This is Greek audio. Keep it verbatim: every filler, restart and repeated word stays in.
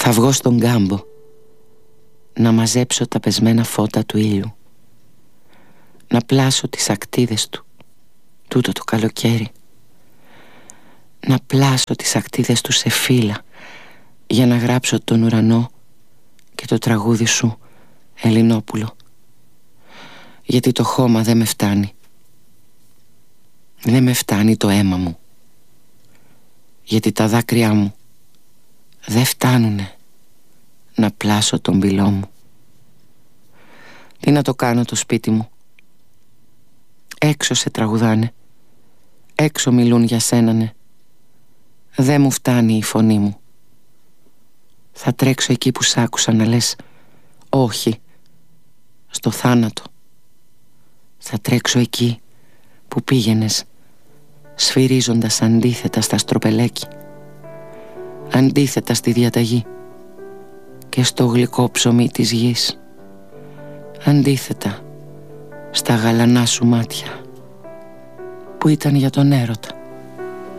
Θα βγω στον κάμπο να μαζέψω τα πεσμένα φώτα του ήλιου, να πλάσω τις ακτίδες του τούτο το καλοκαίρι, να πλάσω τις ακτίδες του σε φύλλα για να γράψω τον ουρανό και το τραγούδι σου, Ελληνόπουλο. Γιατί το χώμα δεν με φτάνει, δεν με φτάνει το αίμα μου, γιατί τα δάκρυά μου δεν φτάνουνε να πλάσω τον πυλό μου. Τι να το κάνω το σπίτι μου? Έξω σε τραγουδάνε, έξω μιλούν για σένα, ναι. Δεν μου φτάνει η φωνή μου. Θα τρέξω εκεί που σ' άκουσα να λες όχι, στο θάνατο. Θα τρέξω εκεί που πήγαινες σφυρίζοντας αντίθετα στα στροπελέκι, αντίθετα στη διαταγή και στο γλυκό ψωμί της γης, αντίθετα στα γαλανά σου μάτια που ήταν για τον έρωτα.